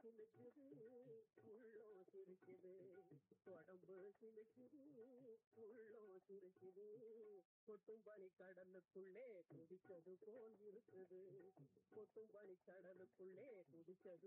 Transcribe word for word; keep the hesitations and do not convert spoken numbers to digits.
சிலுக்குது உள்ளோ சிரிக்குது உடம்பு சிலுக்குது உள்ளோ சிரிக்குது கொட்டும் பனி கடலுக்குள்ளே குடிச்சது போல் இருக்குது கொட்டும் பனி கடலுக்குள்ளே குடிச்சது